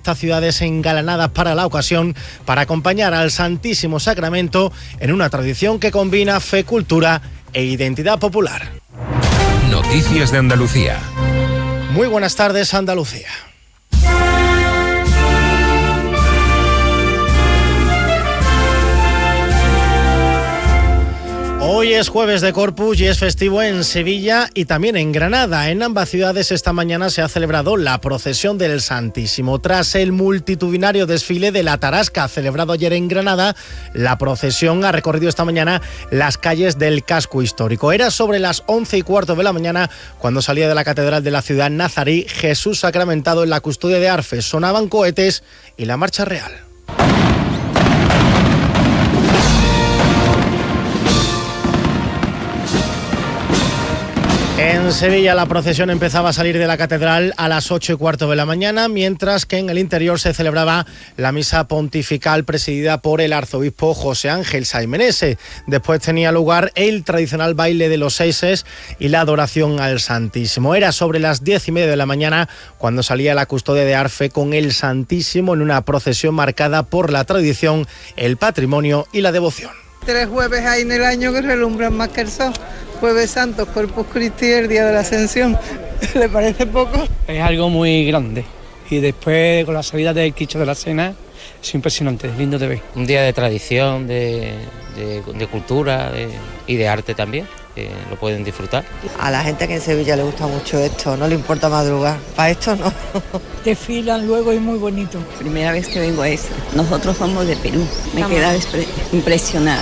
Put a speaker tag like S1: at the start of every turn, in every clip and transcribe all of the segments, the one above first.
S1: estas ciudades engalanadas para la ocasión para acompañar al Santísimo Sacramento en una tradición que combina fe, cultura e identidad popular.
S2: Noticias de Andalucía.
S1: Muy buenas tardes, Andalucía. Hoy es jueves de Corpus y es festivo en Sevilla y también en Granada. En ambas ciudades esta mañana se ha celebrado la procesión del Santísimo. Tras el multitudinario desfile de la Tarasca celebrado ayer en Granada, la procesión ha recorrido esta mañana las calles del casco histórico. Era sobre las 11:15 de la mañana cuando salía de la catedral de la ciudad nazarí Jesús sacramentado en la custodia de Arfe. Sonaban cohetes y la marcha real. En Sevilla la procesión empezaba a salir de la catedral a las 8:15 de la mañana, mientras que en el interior se celebraba la misa pontifical presidida por el arzobispo José Ángel Saimenese. Después tenía lugar el tradicional baile de los seises y la adoración al Santísimo. Era sobre las 10:30 de la mañana cuando salía la custodia de Arfe con el Santísimo en una procesión marcada por la tradición, el patrimonio y la devoción.
S3: 3 jueves hay en el año que relumbran más que el sol. Jueves Santo, Corpus Christi, el día de la Ascensión. ¿Le parece poco?
S4: Es algo muy grande. Y después, con la salida del Cristo de la Cena, es impresionante, es lindo de ver.
S5: Un día de tradición, de cultura y de arte también, que lo pueden disfrutar.
S6: A la gente que en Sevilla le gusta mucho esto, no le importa madrugar. Para esto no.
S7: Desfilan luego y muy bonito.
S8: Primera vez que vengo a esto. Nosotros somos de Perú. Me he quedado impresionada.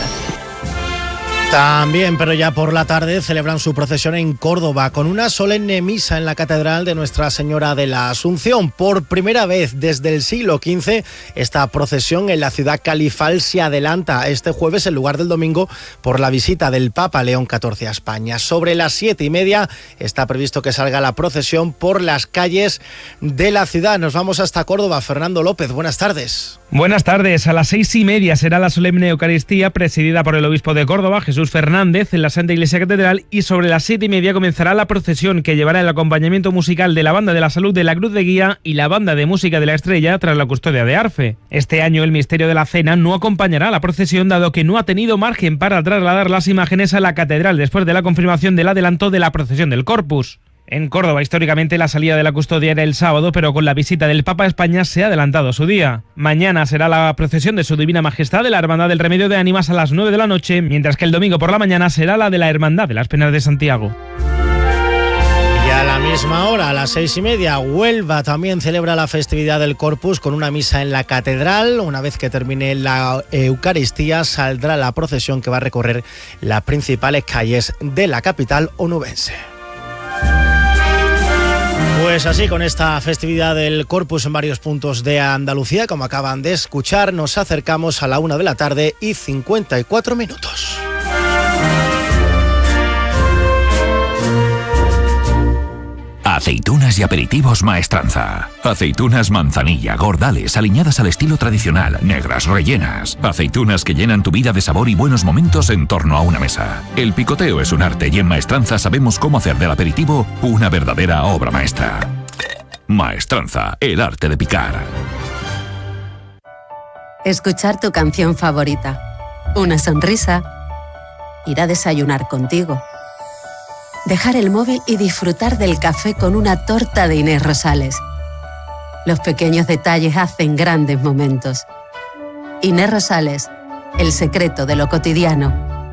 S1: También, pero ya por la tarde, celebran su procesión en Córdoba con una solemne misa en la Catedral de Nuestra Señora de la Asunción. Por primera vez desde el siglo XV, esta procesión en la ciudad califal se adelanta este jueves en lugar del domingo por la visita del Papa León XIV a España. Sobre las 7:30 está previsto que salga la procesión por las calles de la ciudad. Nos vamos hasta Córdoba. Fernando López, buenas tardes.
S9: Buenas tardes. A las 6:30 será la solemne Eucaristía presidida por el obispo de Córdoba, Jesús Fernández, en la Santa Iglesia Catedral, y sobre las 7:30 comenzará la procesión que llevará el acompañamiento musical de la Banda de la Salud de la Cruz de Guía y la Banda de Música de la Estrella tras la custodia de Arfe. Este año el misterio de la Cena no acompañará a la procesión dado que no ha tenido margen para trasladar las imágenes a la Catedral después de la confirmación del adelanto de la procesión del Corpus. En Córdoba, históricamente, la salida de la custodia era el sábado, pero con la visita del Papa a España se ha adelantado su día. Mañana será la procesión de su Divina Majestad de la Hermandad del Remedio de Ánimas a las 9 de la noche, mientras que el domingo por la mañana será la de la Hermandad de las Penas de Santiago.
S1: Y a la misma hora, a las 6:30, Huelva también celebra la festividad del Corpus con una misa en la catedral. Una vez que termine la Eucaristía, saldrá la procesión que va a recorrer las principales calles de la capital onubense. Pues así, con esta festividad del Corpus en varios puntos de Andalucía, como acaban de escuchar, nos acercamos a la 1:54 PM.
S2: Aceitunas y aperitivos Maestranza. Aceitunas manzanilla, gordales, aliñadas al estilo tradicional, negras, rellenas. Aceitunas que llenan tu vida de sabor y buenos momentos en torno a una mesa. El picoteo es un arte y en Maestranza sabemos cómo hacer del aperitivo una verdadera obra maestra. Maestranza, el arte de picar.
S10: Escuchar tu canción favorita. Una sonrisa. Ir a desayunar contigo. Dejar el móvil y disfrutar del café con una torta de Inés Rosales. Los pequeños detalles hacen grandes momentos. Inés Rosales, el secreto de lo cotidiano.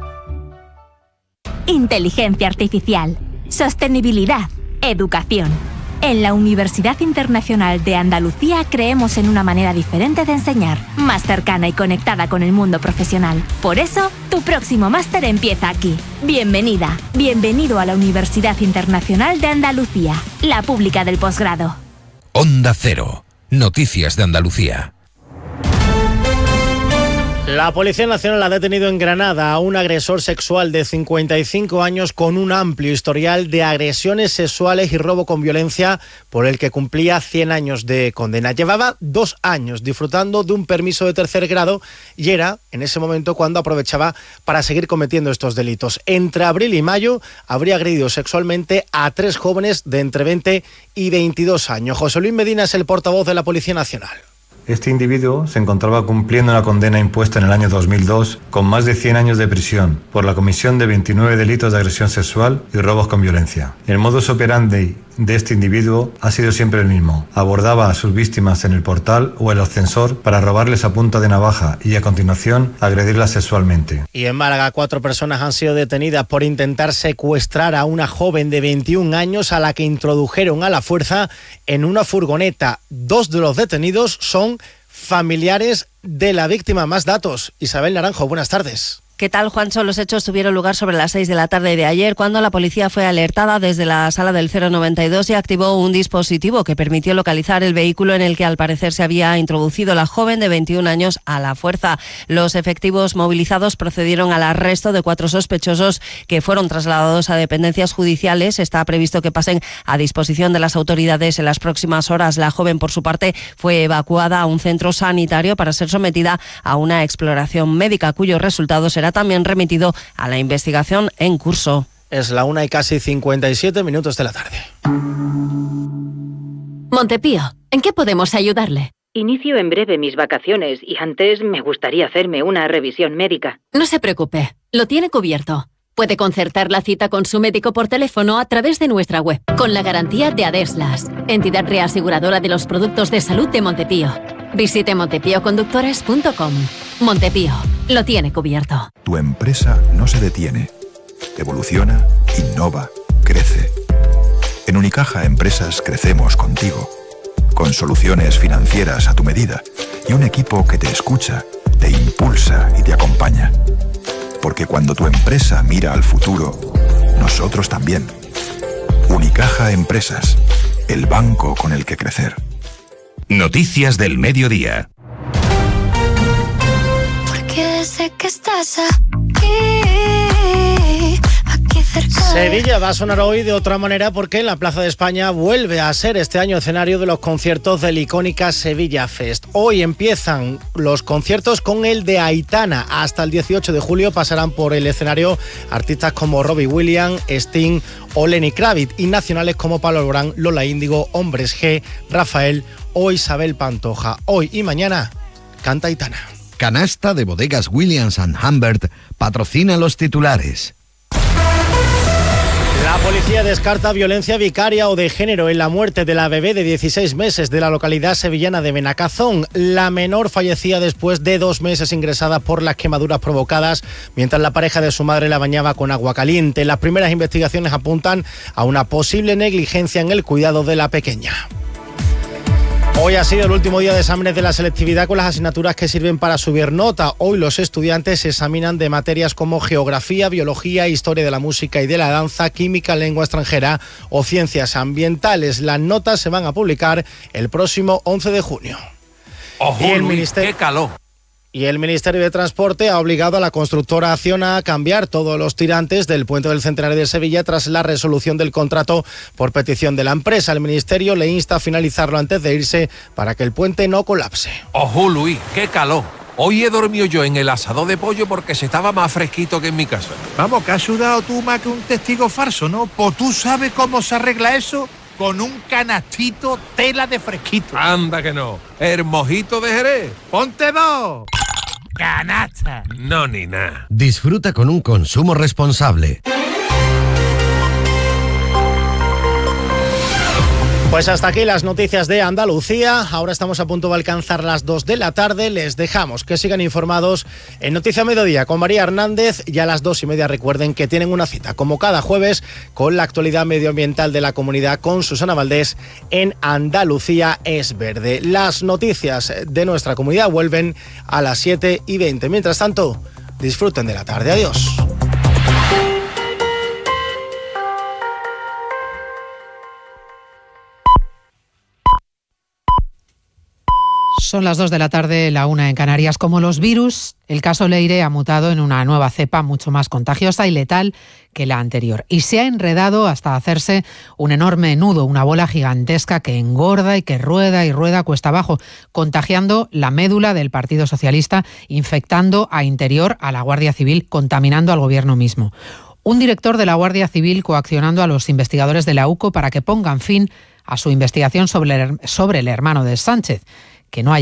S11: Inteligencia artificial, sostenibilidad, educación. En la Universidad Internacional de Andalucía creemos en una manera diferente de enseñar, más cercana y conectada con el mundo profesional. Por eso, tu próximo máster empieza aquí. Bienvenida, bienvenido a la Universidad Internacional de Andalucía, la pública del posgrado.
S2: Onda Cero, noticias de Andalucía.
S1: La Policía Nacional ha detenido en Granada a un agresor sexual de 55 años con un amplio historial de agresiones sexuales y robo con violencia por el que cumplía 100 años de condena. Llevaba 2 años disfrutando de un permiso de tercer grado y era en ese momento cuando aprovechaba para seguir cometiendo estos delitos. Entre abril y mayo habría agredido sexualmente a 3 jóvenes de entre 20 y 22 años. José Luis Medina es el portavoz de la Policía Nacional.
S12: Este individuo se encontraba cumpliendo una condena impuesta en el año 2002 con más de 100 años de prisión por la comisión de 29 delitos de agresión sexual y robos con violencia. El modus operandi de este individuo ha sido siempre el mismo. Abordaba a sus víctimas en el portal o el ascensor para robarles a punta de navaja y a continuación agredirlas sexualmente.
S1: Y en Málaga 4 personas han sido detenidas por intentar secuestrar a una joven de 21 años a la que introdujeron a la fuerza en una furgoneta. 2 de los detenidos son familiares de la víctima. Más datos. Isabel Naranjo, buenas tardes.
S13: ¿Qué tal, Juancho? Los hechos tuvieron lugar sobre las 6 de la tarde de ayer, cuando la policía fue alertada desde la sala del 092 y activó un dispositivo que permitió localizar el vehículo en el que al parecer se había introducido la joven de 21 años a la fuerza. Los efectivos movilizados procedieron al arresto de 4 sospechosos que fueron trasladados a dependencias judiciales. Está previsto que pasen a disposición de las autoridades en las próximas horas. La joven, por su parte, fue evacuada a un centro sanitario para ser sometida a una exploración médica, cuyos resultados será también remitido a la investigación en curso.
S1: Es la 1:57 de la tarde.
S10: Montepío, ¿en qué podemos ayudarle?
S14: Inicio en breve mis vacaciones y antes me gustaría hacerme una revisión médica.
S10: No se preocupe, lo tiene cubierto. Puede concertar la cita con su médico por teléfono a través de nuestra web, con la garantía de Adeslas, entidad reaseguradora de los productos de salud de Montepío. Visite montepíoconductores.com. Montepío, lo tiene cubierto.
S15: Tu empresa no se detiene. Evoluciona, innova, crece. En Unicaja Empresas crecemos contigo. Con soluciones financieras a tu medida y un equipo que te escucha, te impulsa y te acompaña. Porque cuando tu empresa mira al futuro, nosotros también. Unicaja Empresas, el banco con el que crecer.
S2: Noticias del mediodía.
S16: Porque sé que estás aquí cerca.
S1: Sevilla va a sonar hoy de otra manera porque en la Plaza de España vuelve a ser este año escenario de los conciertos del icónica Sevilla Fest. Hoy empiezan los conciertos con el de Aitana. Hasta el 18 de julio pasarán por el escenario artistas como Robbie Williams, Sting o Lenny Kravitz, y nacionales como Pablo Alborán, Lola Índigo, Hombres G, Rafael o Isabel Pantoja. Hoy y mañana canta Aitana.
S17: Canasta de Bodegas Williams & Humbert patrocina los titulares.
S1: La policía descarta violencia vicaria o de género en la muerte de la bebé de 16 meses de la localidad sevillana de Benacazón. La menor fallecía después de 2 meses ingresada por las quemaduras provocadas mientras la pareja de su madre la bañaba con agua caliente. Las primeras investigaciones apuntan a una posible negligencia en el cuidado de la pequeña. Hoy ha sido el último día de exámenes de la selectividad con las asignaturas que sirven para subir nota. Hoy los estudiantes se examinan de materias como geografía, biología, historia de la música y de la danza, química, lengua extranjera o ciencias ambientales. Las notas se van a publicar el próximo 11 de junio.
S18: ¡Ojo, Luis, qué calor!
S1: Y el Ministerio de Transporte ha obligado a la constructora Acciona a cambiar todos los tirantes del puente del Centenario de Sevilla tras la resolución del contrato por petición de la empresa. El Ministerio le insta a finalizarlo antes de irse para que el puente no colapse.
S18: ¡Ojo, Luis, qué calor! Hoy he dormido yo en el asador de pollo porque se estaba más fresquito que en mi casa.
S19: Vamos, que has sudado tú más que un testigo falso, ¿no? Pues tú sabes cómo se arregla eso con un canastito tela de fresquito.
S18: Anda que no. El mojito de Jerez.
S19: ¡Ponte 2! ¡Canasta!
S18: No, ni nada.
S17: Disfruta con un consumo responsable.
S1: Pues hasta aquí las noticias de Andalucía. Ahora estamos a punto de alcanzar las 2 de la tarde. Les dejamos que sigan informados en Noticia Mediodía con María Hernández. Y a las 2:30 recuerden que tienen una cita, como cada jueves, con la actualidad medioambiental de la comunidad con Susana Valdés en Andalucía es Verde. Las noticias de nuestra comunidad vuelven a las 7:20. Mientras tanto, disfruten de la tarde. Adiós.
S20: Son las 2 de la tarde, la 1 en Canarias. Como los virus, el caso Leire ha mutado en una nueva cepa mucho más contagiosa y letal que la anterior. Y se ha enredado hasta hacerse un enorme nudo, una bola gigantesca que engorda y que rueda y rueda cuesta abajo, contagiando la médula del Partido Socialista, infectando a Interior, a la Guardia Civil, contaminando al gobierno mismo. Un director de la Guardia Civil coaccionando a los investigadores de la UCO para que pongan fin a su investigación sobre el hermano de Sánchez, que no haya